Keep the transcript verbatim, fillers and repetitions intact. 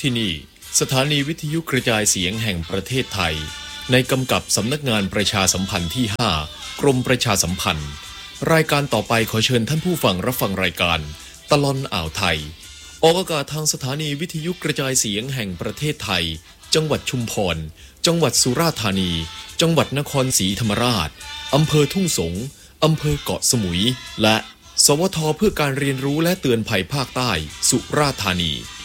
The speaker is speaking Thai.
ที่นี่สถานีวิทยุกระจายเสียงแห่งประเทศไทยในกำกับสำนักงานประชาสัมพันธ์ที่ห้ากรมประชาสัมพันธ์รายการต่อไปขอเชิญท่านผู้ฟังรับฟังรายการตลอนอ่าวไทยออกอากาศทางสถานีวิทยุกระจายเสียงแห่งประเทศไทยจังหวัดชุมพรจังหวัดสุราษฎร์ธานีจังหวัดนครศรีธรรมราชอำเภอทุ่งสงอำเภอเกาะสมุยและสวทเพื่อการเรียนรู้และเตือนภัยภาคใต้สุราษฎร์ธานี